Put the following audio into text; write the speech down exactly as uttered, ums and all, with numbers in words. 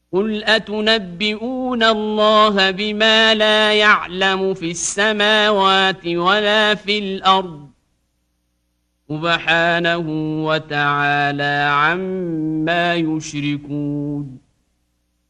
قل أتنبئون الله بما لا يعلم في السماوات ولا في الأرض سبحانه وتعالى عما يشركون